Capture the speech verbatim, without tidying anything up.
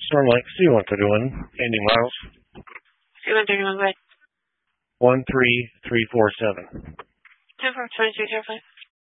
Storm Lake C one thirty-one, ending miles. C one thirty-one, go ahead. one three three four seven. ten four twenty-three, zero five.